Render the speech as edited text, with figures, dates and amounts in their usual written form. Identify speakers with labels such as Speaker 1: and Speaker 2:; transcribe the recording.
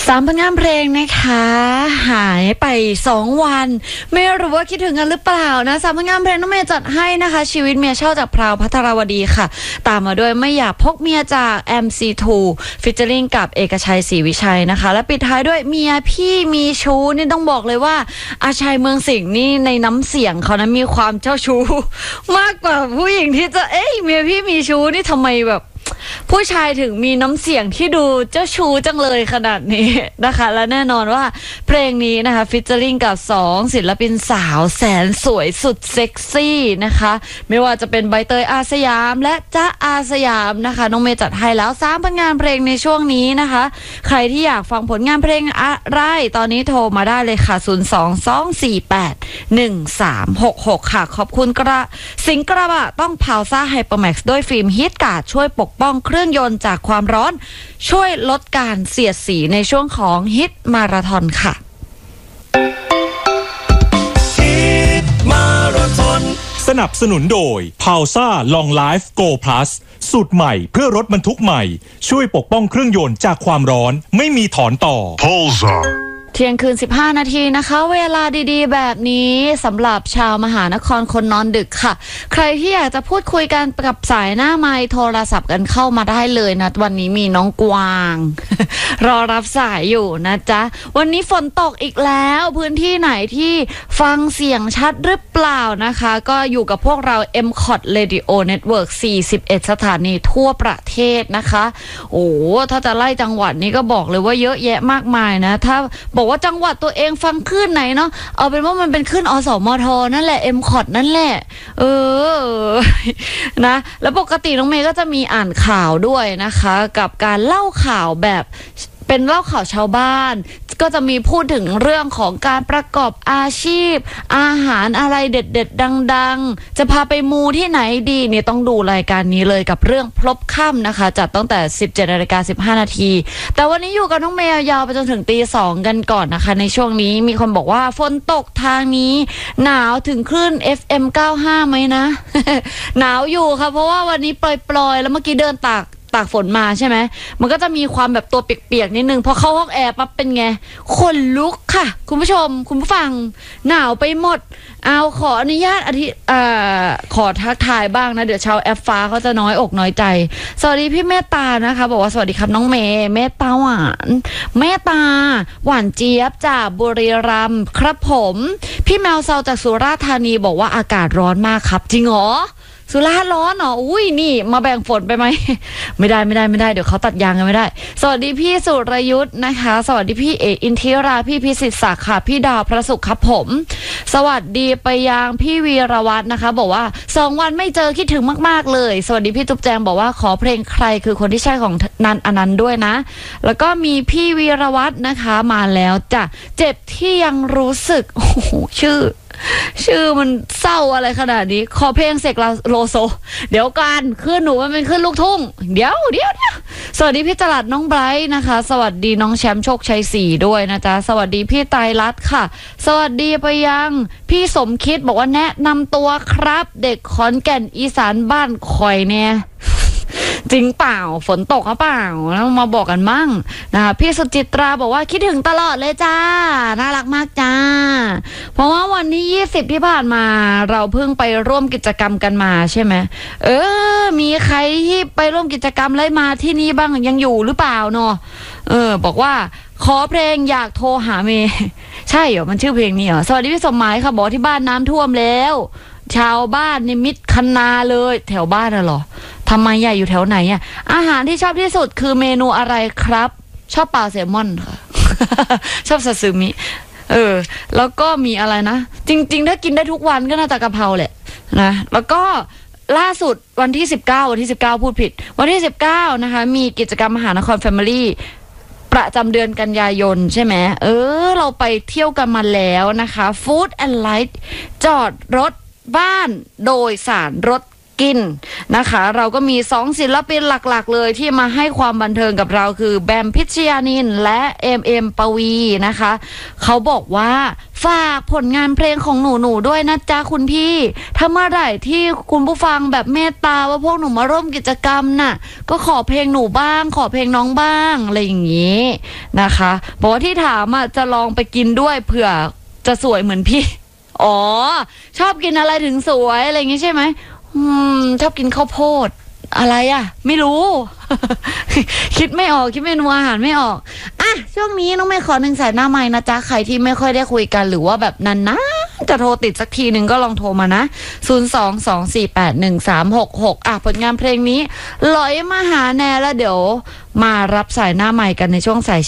Speaker 1: 3 ผลงานเพลงนะคะหายไป2 วันไม่รู้ว่าคิดถึงกันหรือเปล่านะ3 ผลงานเพลงน้องเมย์จัดให้นะคะชีวิตเมียเช่าจากพราวภัทรวดีค่ะตามมาด้วยไม่อยากพกเมียจาก MC2 ฟีเจอริ่งกับเอกชัยศรีวิชัยนะคะและปิดท้ายด้วยเมียพี่มีชู้นี่ต้องบอกเลยว่าอาชัยเมืองสิงห์นี่ในน้ำเสียงเขานะมีความเจ้าชู้มากกว่าผู้หญิงที่จะเมียพี่มีชู้นี่ทำไมแบบผู้ชายถึงมีน้ำเสียงที่ดูเจ้าชู้จังเลยขนาดนี้นะคะและแน่นอนว่าเพลงนี้นะคะฟีเจอริ่งกับ2 ศิลปินสาวแสนสวยสุดเซ็กซี่นะคะไม่ว่าจะเป็นใบเตยอาสยามและจ๊ะอาสยามนะคะน้องเมย์จัดให้แล้ว3 ผลงานเพลงในช่วงนี้นะคะใครที่อยากฟังผลงานเพลงอะไรตอนนี้โทรมาได้เลยค่ะ022481366ค่ะขอบคุณสิงกระบะต้องพาวซ่าไฮเปอร์แม็กซ์ด้วยฟิล์มฮิตการ์ดช่วยปกป้องเครื่องยนต์จากความร้อนช่วยลดการเสียดสีในช่วงของฮิตมาราธอนค่ะ
Speaker 2: ฮิตมาราธอน
Speaker 3: สนับสนุนโดย Pausa Long Life Go Plus สูตรใหม่เพื่อรถบรรทุกใหม่ช่วยปกป้องเครื่องยนต์จากความร้อนไม่มีถอนต่อ
Speaker 2: Pausa
Speaker 1: เที่ยงคืน15 นาทีนะคะเวลาดีๆแบบนี้สำหรับชาวมหานครคนนอนดึกค่ะใครที่อยากจะพูดคุยกันกับสายหน้าไมค์โทรศัพท์กันเข้ามาได้เลยนะวันนี้มีน้องกวาง รอรับสายอยู่นะจ๊ะวันนี้ฝนตกอีกแล้วพื้นที่ไหนที่ฟังเสียงชัดหรือเปล่านะคะก็อยู่กับพวกเรา MCOT Radio Network 41 สถานีทั่วประเทศนะคะโอ้ถ้าจะไล่จังหวัดนี้ก็บอกเลยว่าเยอะแยะมากมายนะถ้าบอกว่าจังหวัดตัวเองฟังคลื่นไหนเนาะเอาเป็นว่ามันเป็นคลื่นอสมทนั่นแหละ MCOT นั่นแหละนะแล้วปกติน้องเมย์ก็จะมีอ่านข่าวด้วยนะคะกับการเล่าข่าวแบบเป็นเล่าข่าวชาวบ้านก็จะมีพูดถึงเรื่องของการประกอบอาชีพอาหารอะไรเด็ดๆดังๆจะพาไปมูที่ไหนดีเนี่ยต้องดูรายการนี้เลยกับเรื่องพลบค่ำนะคะจัดตั้งแต่ 17:15 นาทีแต่วันนี้อยู่กับน้องเมย์ยาวไปจนถึงตี 2กันก่อนนะคะในช่วงนี้มีคนบอกว่าฝนตกทางนี้หนาวถึงคลื่น FM 95ไหมนะ หนาวอยู่ค่ะเพราะว่าวันนี้ปล่อยๆแล้วเมื่อกี้เดินตากฝนมาใช่ไหมมันก็จะมีความแบบตัวเปียกๆนิดนึงพอเข้าห้องแอร์ปั๊บเป็นไงขนลุกค่ะคุณผู้ชมคุณผู้ฟังหนาวไปหมดเอาขออนุญาตขอทักทายบ้างนะเดี๋ยวชาวแอปฟ้าเขาจะน้อยอกน้อยใจสวัสดีพี่เมตตานะคะบอกว่าสวัสดีครับน้องเมย์เมตตาหวานเมตตาหวานเจี๊ยบจากบุรีรัมย์ครับผมพี่แมวเซาจากสุราษฎร์ธานีบอกว่าอากาศร้อนมากครับจริงเหรอสุราษฎร์ร้อนเหรออุ้ยนี่มาแบ่งฝนไปไหม ไม่ได้เดี๋ยวเขาตัดยางกันไม่ได้สวัสดีพี่สุรยุทธ์นะคะสวัสดีพี่เออินทิราพี่พิสิทธิ์ศักดิ์ค่ะพี่ดาวพระสุขครับผมสวัสดีไปยังพี่วีรวัฒน์นะคะบอกว่า2 วันไม่เจอคิดถึงมากๆเลยสวัสดีพี่ตุ๊บแจงบอกว่าขอเพลงใครคือคนที่ใช่ของนันอนันต์ด้วยนะแล้วก็มีพี่วีรวัฒน์นะคะมาแล้วจ้ะเจ็บที่ยังรู้สึกโอ้โหชื่อมันเศร้าอะไรขนาดนี้ขอเพลงเสกโลโซเดี๋ยวกันขึ้นหนูมันเป็นขึ้นลูกทุ่งเดี๋ยวสวัสดีพี่ตลาดน้องไบรท์นะคะสวัสดีน้องแชมป์โชคชัย4ด้วยนะจ๊ะสวัสดีพี่ไตรรัตน์ค่ะสวัสดีไปยังพี่สมคิดบอกว่าแนะนำตัวครับเด็กขอนแก่นอีสานบ้านคอยเนี่ยจริงเปล่าฝนตกหรือเปล่าแล้วมาบอกกันมั่งนะคะพี่สุจิตราบอกว่าคิดถึงตลอดเลยจ้าน่ารักมากจ้าเพราะว่าวันนี้20ที่ผ่านมาเราเพิ่งไปร่วมกิจกรรมกันมาใช่ไหมมีใครที่ไปร่วมกิจกรรมอะไรมาที่นี่บ้างยังอยู่หรือเปล่าเนาะบอกว่าขอเพลงอยากโทรหาเมย์ใช่เหรอมันชื่อเพลงนี้เหรอสวัสดีพี่สมหมายค่ะบอกที่บ้านน้ำท่วมแล้วชาวบ้านนี่มิดคันนาเลยแถวบ้านน่ะเหรอทำไมใหญ่อยู่แถวไหนอ่ะอาหารที่ชอบที่สุดคือเมนูอะไรครับชอบปลาแซลมอนค่ะ ชอบซาซิมิแล้วก็มีอะไรนะจริงๆถ้ากินได้ทุกวันก็น่าจะกะเพราแหละนะแล้วก็ล่าสุดวันที่19พูดผิดวันที่19นะคะมีกิจกรรมมหานครแฟมิลี่ประจำเดือนกันยายนใช่ไหมเราไปเที่ยวกันมาแล้วนะคะ Food and Light จอดรถบ้านโดยสารรถกินนะคะเราก็มี2ศิลปินหลักๆเลยที่มาให้ความบันเทิงกับเราคือแบมพิชยานินและเอ็มปวีนะคะเขาบอกว่าฝากผลงานเพลงของหนูด้วยนะจ๊ะคุณพี่ถ้าเมื่อไหร่ที่คุณผู้ฟังแบบเมตตาว่าพวกหนูมาร่วมกิจกรรมน่ะก็ขอเพลงหนูบ้างขอเพลงน้องบ้างอะไรอย่างนี้นะคะบอกว่าที่ถามจะลองไปกินด้วยเผื่อจะสวยเหมือนพี่อ๋อชอบกินอะไรถึงสวยอะไรอย่างงี้ใช่ไหมชอบกินข้าวโพดอะไรไม่รู้ คิดไม่ออกคิดเมนูอาหารไม่ออกช่วงนี้น้องเมย์ขอ1 สายหน้าไมค์นะจ๊ะใครที่ไม่ค่อยได้คุยกันหรือว่าแบบนานๆจะโทรติดสักทีหนึ่งก็ลองโทรมานะ022481366ผลงานเพลงนี้ลอยมาหาแน่แล้วเดี๋ยวมารับสายหน้าไมค์กันในช่วงสาย